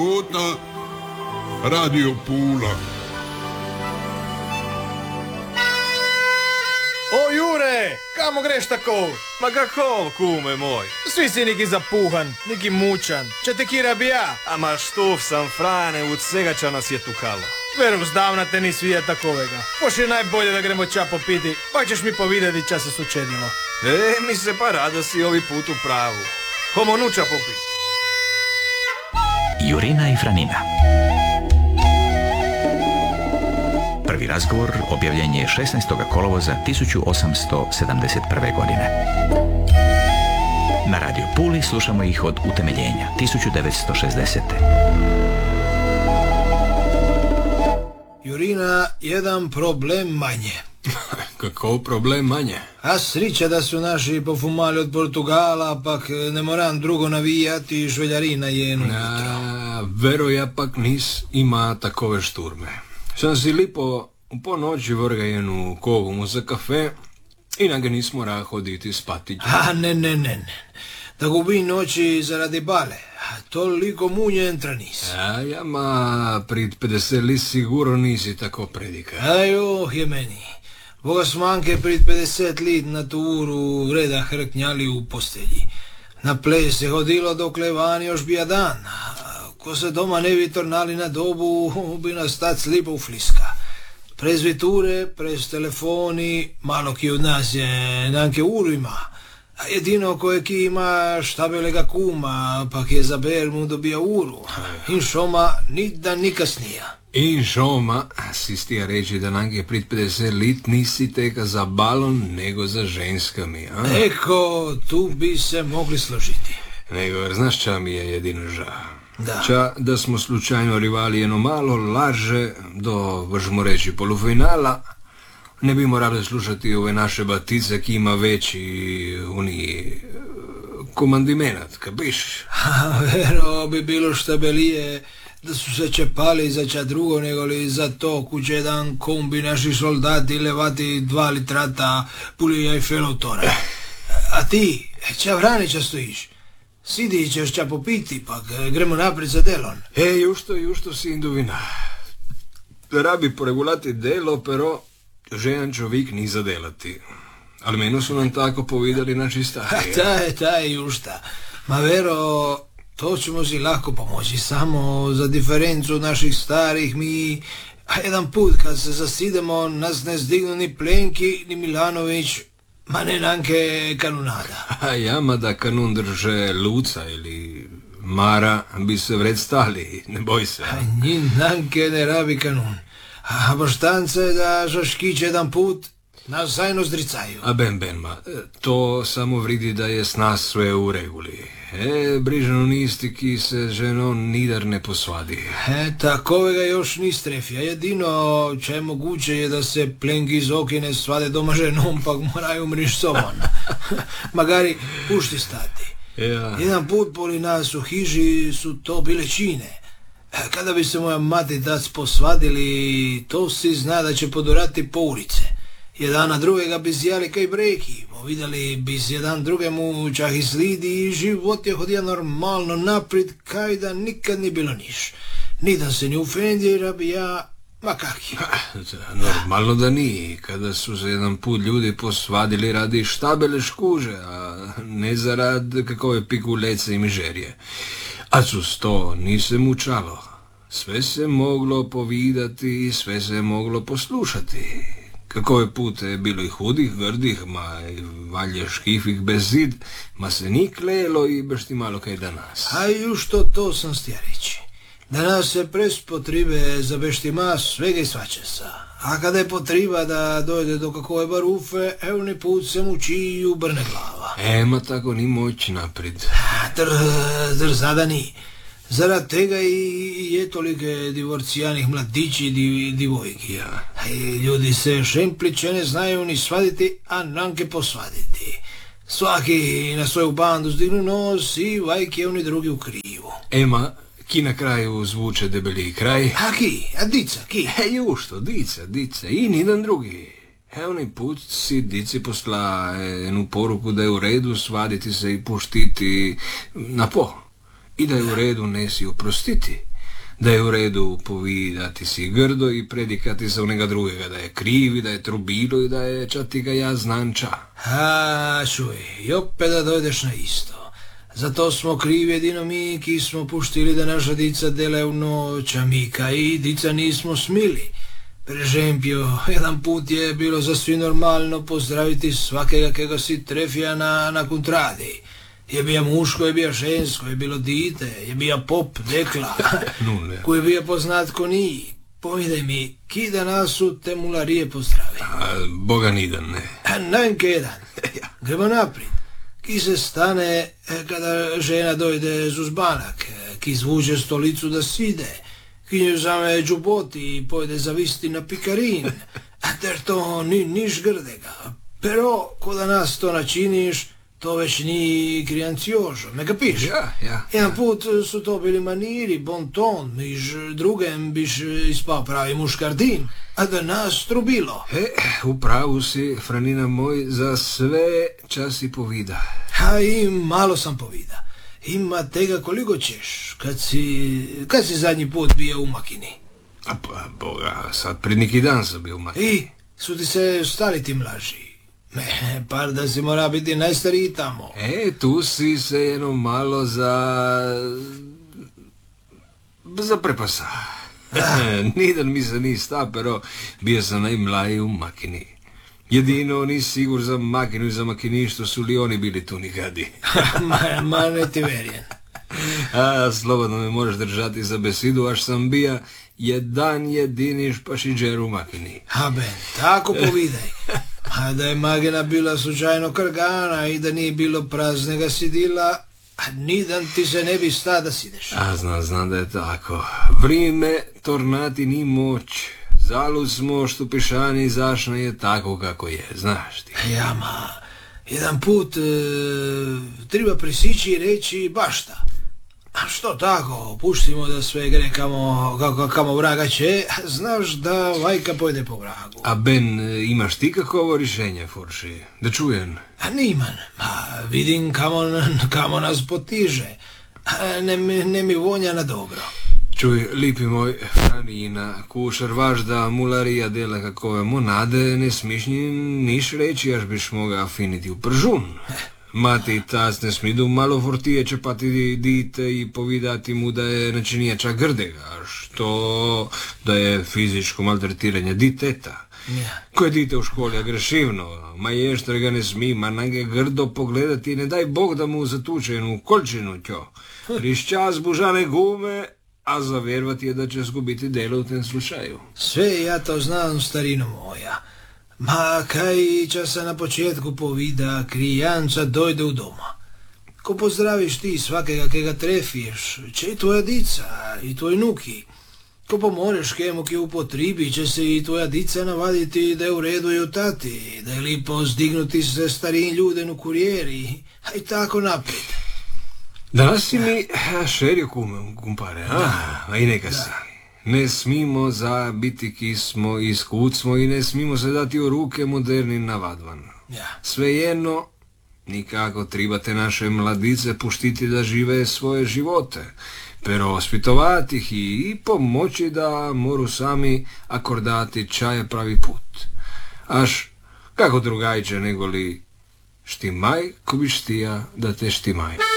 puta Radio Pula. O Jure, kamo greš tako? Ma kako, kume moj? Svi si neki zapuhan, neki mučan. Če te kira bi ja? Ama štuf sam, Frane, od svega ča nas je tukalo. Veru, zdavna te nis vidjet takovega. Poš je najbolje da gremo ča popiti, pa ćeš mi povidjeti ča se sučedilo. Mi se pa rada si ovi put u pravu. Homo nuča popiti. Jurina i Franina. Prvi razgovor objavljen je 16. kolovoza 1871. godine. Na Radio Puli slušamo ih od utemeljenja 1960. Jurina, jedan problem manje. Kako problem manje? A srića da su naši pofumali od Portugala, pak ne moram drugo navijati, žveljarina je jedno jutro. Vero, ja pak nis ima takove šturme. Sam si lipo po noći vrga jednu kogumu za kafe i na ga nis mora hoditi spati. A ne. Da gubi noći zaradi bale. Toliko munje entra nis. Ja ma prid 50 li sigurno nisi tako predika. Je meni. Boga smanke prid 50 lit na tu uru reda hrknjali u postelji. Na ples se hodilo dokle van još bija dan. Ko se doma ne bi tornali na dobu, bi nas tad slipo fliska. Prez viture, prez telefoni, malo ki od nas je nanke uru ima. A jedino koje ki ima štabelega kuma, pak je za bermu dobija uru. In šoma ni da ni kasnija. In šoma, si stija reći da nanke prid 50 lit nisi teka za balon nego za ženskami, a? Eko, tu bi se mogli složiti. Nego, znaš ča mi je jedino ža? Da. Ča da smo slučajno rivali jedno malo larže do, možemo reći, polufinala, ne bi morali slušati ove naše batice ki ima veći komandimenat, kapiš? Vero, bi bilo štabelije da su se čepali za ča drugo nego li za to kuće jedan kombi naši soldati levati 2 litrata pulija i felotora. A ti, ča vranića stojiš? Sidi ćeš ča popiti, pak gremo naprijed za delon. Jušto si induvina. Rabi poregulati delo, pero žejan čovjek ni zadelati. Ali meno su nam tako povidali naši stari. Ta je jušta. Ma vero, to ćemo si lako pomoći. Samo za diferencu naših starih mi... A jedan put kad se zasidemo, nas ne zdignu ni Plenki, ni Milanović, ma ne nanke kanunada. A jama da kanun drže Luca ili Mara bi se vred stali, ne boj se. A njim nanke ne rabi kanun. A boštance da žaškiće jedan put nas zajno zdricaju. A ma, to samo vridi da je s nas sve u reguli. Brižano nisti ki se ženo nidar ne posvadi. Takovega još nis trefija. Jedino če je moguće je da se Plenki iz okine svade doma ženom, pak moraju mriš sobom. Magari pušti stati. Ja. Jedan put poli nas u hiži su to bile čine. Kada bi se moja mati tac posvadili, to si zna da će podurati po ulice. Jedan na drugega bi zjali kaj breki, vidjeli bi se jedan drugemu čah i slidi i život je hodija normalno naprijed, kaj da nikad ni bilo niš. Ni da se ni ufendira bi ja, ma kaki. Normalno da ni, kada su se jedan put ljudi posvadili radi štabele škuže, a ne zarad kakove pikulece i mižerije. A sus to nise mučalo. Sve se moglo povidati i sve se moglo poslušati. Kakove pute je bilo i hudih, grdih, ma i valje škifih bez zid, ma se ni klelo i baš ti malo kaj danas. A jušto to sam stija reći. Danas se pres potribe za beštima svega i svačesa. A kada je potriba da dojde do kakove barufe, evni put se muči i ubrne glava. Ma tako ni moći naprijed. Zada ni. Zarad tega i je tolike divorcijanih mladići i divojki. Ljudi se šempliće ne znaju ni svaditi, a nanke posvaditi. Svaki na svoju bandu zdignu nos i vajke oni drugi u krivu. Ema, ki na kraju zvuče debeli kraj? A ki? A dica, ki? Jušto, dica i nijedan drugi. Onaj put si dici posla jednu poruku da je u redu svaditi se i puštiti na po. I da je u redu nesi oprostiti. da je u redu povidati si grdo i predikati za onega drugega, da je krivi, da je trubilo i da je ča ti ga ja znam ča. A, čuj, i opet da dojdeš na isto. Zato smo krivi jedino mi, ki smo puštili da naša dica dele u noć, a mi kaj dica nismo smili. Prežempio, jedan put je bilo zasvi normalno pozdraviti svakega kega si trefija na kontradi. Je bija muško, je bija žensko, je bilo dite, je bija pop, dekla, koji je bija poznat ko ni. Povidaj mi, ki danas su te mularije pozdravi? Boga nidan, ne. Najmke jedan. Gremo naprijed. Ki se stane kada žena dojde z uzbanak, ki zvuče stolicu da side, ki nju zame džuboti i pojde zavisti na pikarin, ter to niš grdega. Pero, ko da nas to načiniš, to već ni krijanciožo, me ga piše? Ja. Jedan put su to bili maniri, bon ton, miž drugem biš ispao pravi muškardin, a da nas trubilo. Upravu si, Franina moj, za sve časi povida. A i malo sam povida. Ima tega koliko ćeš, kad si zadnji put bio u Makini? A pa, Boga, sad pred neki dan sam bio u Makini. I, su ti se stali ti mlaži? Par da si mora biti najstariji tamo. Tu si se jedno malo za prepasa. Nidan mi se ni sta, pero bio sam najmlaji u Makini. Jedino ni sigur za Makinu i za makiništvo su li oni bili tu nikadi. ma ne ti verjen. Slobodno me možeš držati za besedu, až sam bija jedan jedini špašiđer u Makini. Ben, tako povidaj. A da je Magina bila slučajno krgana i da nije bilo praznega sidila, nidan ti se ne bi sta da sideš. Znam da je tako. Vrime tornati ni moć. Zalud smo što pišani izašna je tako kako je, znaš ti. Jedan put treba prisići i reći bašta. A što tako, puštimo da sve gre kamo vraga će, znaš da vajka pojde po vragu. A Ben, imaš ti kakovo rješenje, Forši? Da čujem. Niman, vidim kamo nas potiže. Ne mi vonja na dobro. Čuj, lipi moj, Franina, kušar vaš da mularija dela kakove monade, ne smiš niš reći, až biš moga finiti u pržun. Mati i tac ne smidu malo fortije čepati dite i povidati mu da je načinija čak grdega, što da je fizičko maltretiranje diteta. Koje dite u školi agrešivno, ma ještar ga ne smi, ma nage grdo pogledati, ne daj Bog da mu zatuče jednu kolčinu tjo. Rišća zbužane gume, a zavervati je da će zgubiti delo u tem slučaju. Sve ja to znam, starino moja. Ma kaj časa na početku povida, krijanca dojde u doma. Ko pozdraviš ti svakega kega trefiš, će i tvoja dica, i tvoj nuki. Ko pomoreš kemu ki upotribi, će se i tvoja dica navaditi da je u redu i u tati, da je lipo zdignuti se starijim ljuden u kurijeri, a i tako naprijed. Danas si mi šerio kumpare, a i neka si. Ne smimo zabiti ki smo i skud smo i ne smimo se dati u ruke modernim navadvan. Svejedno, nikako trebate naše mladice puštiti da žive svoje živote, pero ospitovati ih i pomoći da moru sami akordati čaje pravi put. Až kako drugajče nego li štimaj ko bi štija da te štimaj.